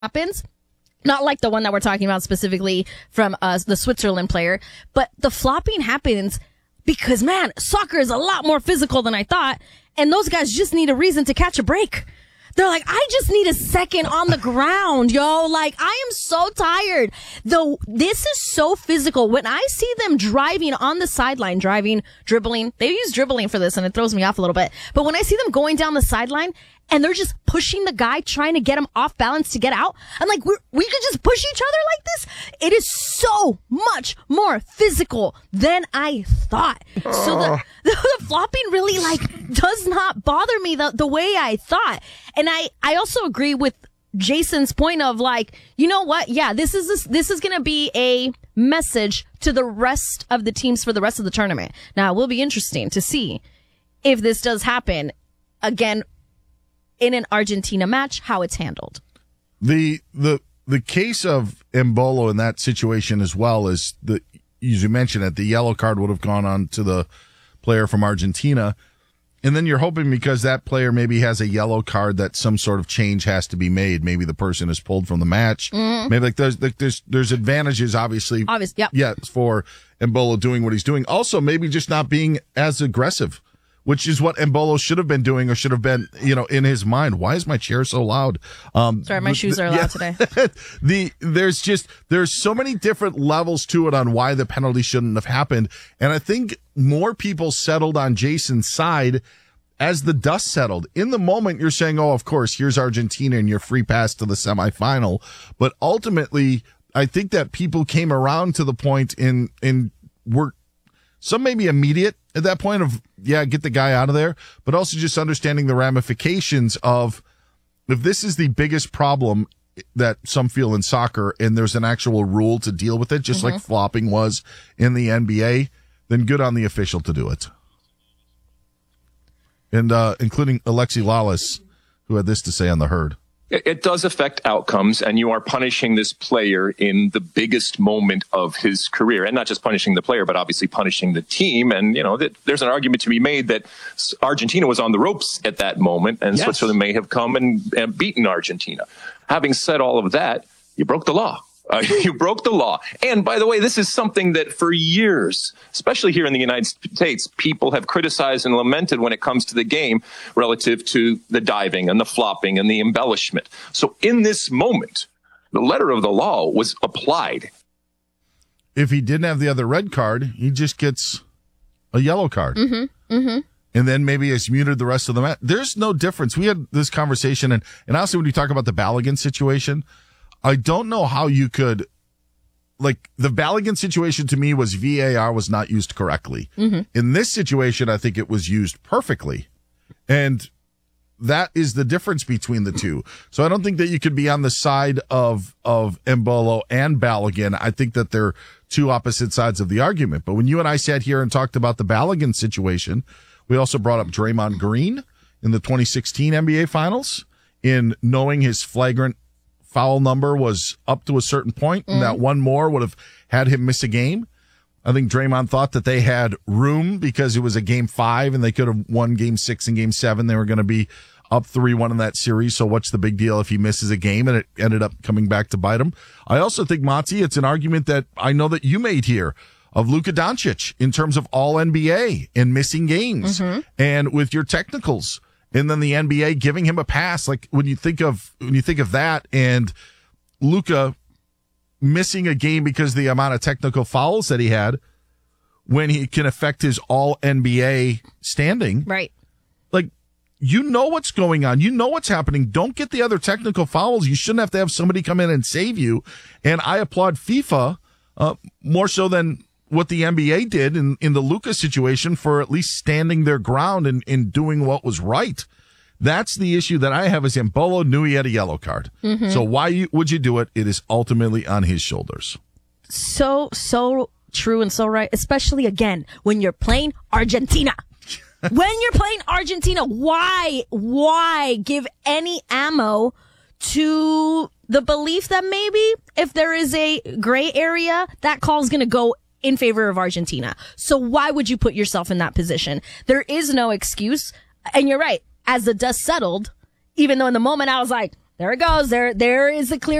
happens. Not like the one that we're talking about specifically from the Switzerland player, but the flopping happens because, man, soccer is a lot more physical than I thought, and those guys just need a reason to catch a break. They're like, I just need a second on the ground, yo. Like, I am so tired. Though this is so physical. When I see them driving on the sideline, dribbling, they use dribbling for this and it throws me off a little bit. But when I see them going down the sideline and they're just pushing the guy, trying to get him off balance to get out, I'm like, we could just push each other like this? It is so much more physical than I thought. So the flopping really, like, does not bother me the way I thought. And I also agree with Jason's point of, like, you know what? Yeah, this is going to be a message to the rest of the teams for the rest of the tournament. Now, it will be interesting to see if this does happen again in an Argentina match, how it's handled. The case of Embolo in that situation as well is as you mentioned it, the yellow card would have gone on to the player from Argentina. And then you're hoping because that player maybe has a yellow card that some sort of change has to be made. Maybe the person is pulled from the match. Mm-hmm. Maybe there's advantages, obviously. Yep. Yeah, for Embolo doing what he's doing. Also, maybe just not being as aggressive, which is what Embolo should have been doing or should have been, in his mind. Why is my chair so loud? Sorry, my shoes are loud today. There's so many different levels to it on why the penalty shouldn't have happened. And I think more people settled on Jason's side as the dust settled. In the moment, you're saying, oh, of course, here's Argentina and your free pass to the semifinal. But ultimately, I think that people came around to the point in were some maybe immediate at that point of, yeah, get the guy out of there, but also just understanding the ramifications of if this is the biggest problem that some feel in soccer and there's an actual rule to deal with it, just like flopping was in the NBA, then good on the official to do it. And including Alexi Lalas, who had this to say on The Herd. It does affect outcomes, and you are punishing this player in the biggest moment of his career, and not just punishing the player, but obviously punishing the team. And, there's an argument to be made that Argentina was on the ropes at that moment, and yes, Switzerland may have come and beaten Argentina. Having said all of that, you broke the law. You broke the law. And by the way, this is something that for years, especially here in the United States, people have criticized and lamented when it comes to the game relative to the diving and the flopping and the embellishment. So in this moment, the letter of the law was applied. If he didn't have the other red card, he just gets a yellow card. Mm-hmm. Mm-hmm. And then maybe it's muted the rest of the match. There's no difference. We had this conversation, and also when you talk about the Balogun situation, I don't know how you could, like, the Balogun situation to me was VAR was not used correctly. Mm-hmm. In this situation, I think it was used perfectly. And that is the difference between the two. So I don't think that you could be on the side of Embolo and Balogun. I think that they're two opposite sides of the argument. But when you and I sat here and talked about the Balogun situation, we also brought up Draymond Green in the 2016 NBA Finals in knowing his flagrant foul number was up to a certain point, and that one more would have had him miss a game. I think Draymond thought that they had room because it was a game 5 and they could have won game 6 and game 7. They were going to be up 3-1 in that series. So what's the big deal if he misses a game? And it ended up coming back to bite him. I also think, Monty, it's an argument that I know that you made here of Luka Doncic in terms of all NBA and missing games and with your technicals. And then the NBA giving him a pass. Like when you think of that and Luka missing a game because of the amount of technical fouls that he had when he can affect his all NBA standing. Right. Like, you know what's going on. You know what's happening. Don't get the other technical fouls. You shouldn't have to have somebody come in and save you. And I applaud FIFA more so than what the NBA did in the Luka situation for at least standing their ground and doing what was right. That's the issue that I have is Embolo knew he had a yellow card. Mm-hmm. So why would you do it? It is ultimately on his shoulders. So true and so right, especially again, when you're playing Argentina. When you're playing Argentina, why give any ammo to the belief that maybe if there is a gray area, that call is going to go in favor of Argentina. So why would you put yourself in that position? There is no excuse. And you're right. As the dust settled, even though in the moment I was like, There it goes. There is a clear